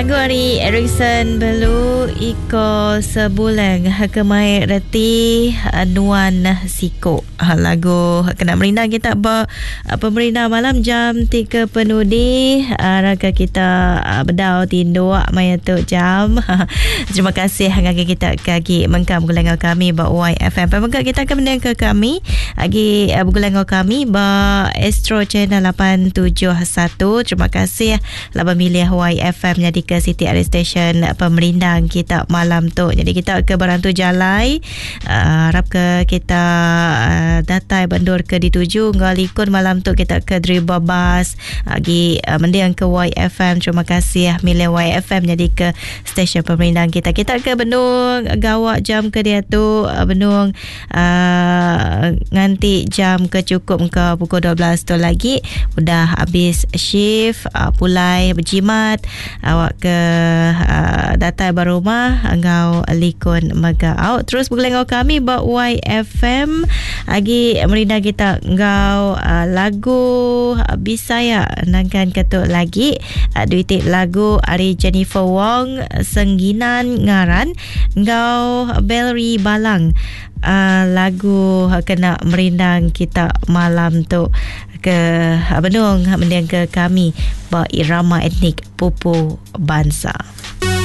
lagu Ari Erickson Belu iko sebulan kemai reti Nuan Siko. Lagu kena merindang kita pemerintah malam jam 3 penudi raga kita bedau tindo maya tu jam. Terima kasih ngagi kita kagi mengkam gulangau kami ba YFM. Pemegak kita akan mendengar ke kami agi gulangau kami ba Astro Channel 871. Terima kasih laba milih YFM jadi ke City Area Station pemerindang kita malam tu. Jadi kita ke Barantu Jalai harap ke kita datai bandur ke dituju ngalikun malam tu kita ke Driba Bas lagi mendiang ke YFM. Terima kasih milih YFM jadi ke stesen pemerindang kita. Kita ke Benung Gawak jam ke dia tu Benung nganti jam ke cukup ke pukul 12 tu lagi udah habis shift pulai berjimat awak ke datai barumah engkau likun mega out terus bergelengau kami buat YFM lagi merina kita engkau lagu Bisaya nangkan ketuk lagi duitik lagu Ari Jennifer Wong Sengginan Ngaran engkau Belri Balang lagu kena merindang kita malam tu ke Benung mendiang ke kami ba irama etnik Pupu Bansa.